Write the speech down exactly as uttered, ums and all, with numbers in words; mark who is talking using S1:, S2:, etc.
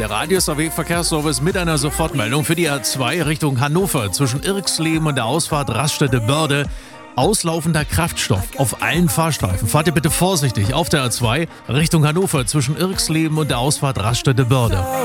S1: Der Radius A W Verkehrsservice mit einer Sofortmeldung für die A zwei Richtung Hannover zwischen Irksleben und der Ausfahrt Raststätte Börde. Auslaufender Kraftstoff auf allen Fahrstreifen. Fahrt ihr bitte vorsichtig auf der A zwei Richtung Hannover zwischen Irksleben und der Ausfahrt Raststätte Börde.